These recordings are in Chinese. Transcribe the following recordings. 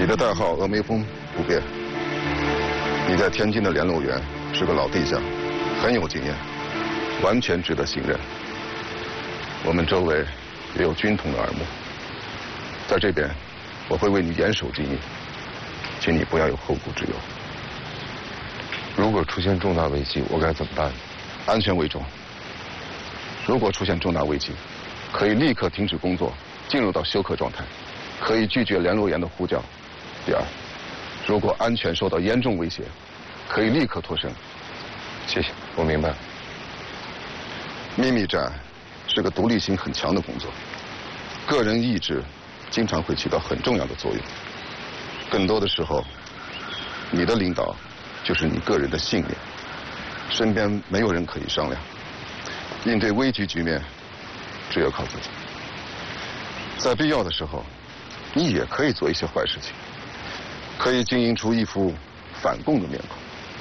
你的代号峨眉峰不变。你在天津的联络员是个老地下，很有经验，完全值得信任。我们周围也有军统的耳目，在这边我会为你严守机密，请你不要有后顾之忧。 如果出现重大危机，我该怎么办？ 安全为重。如果出现重大危机，可以立刻停止工作，进入到休克状态，可以拒绝联络员的呼叫。第二，如果安全受到严重威胁，可以立刻脱身。 谢谢，我明白了。 秘密战是个独立性很强的工作，个人意志经常会起到很重要的作用。更多的时候，你的领导就是你个人的信念，身边没有人可以商量。应对危急局面，只有靠自己。在必要的时候，你也可以做一些坏事情，可以经营出一副反共的面孔。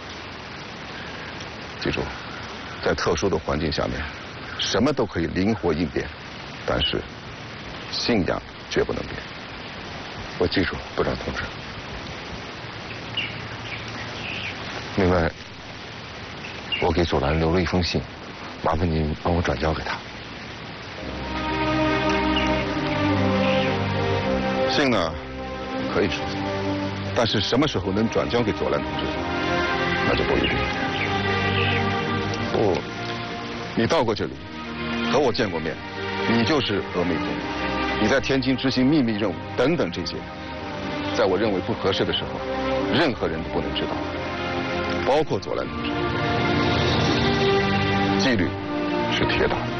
记住，在特殊的环境下面，什么都可以灵活应变，但是信仰绝不能变。 我记住，部长同志。另外，我给左蓝留了一封信，麻烦您帮我转交给他。 信呢，可以书信，但是什么时候能转交给左蓝同志，那就不一定。不，你到过这里，和我见过面，你就是峨眉峰，你在天津执行秘密任务等等这些，在我认为不合适的时候，任何人都不能知道，包括左蓝同志。纪律是铁打的。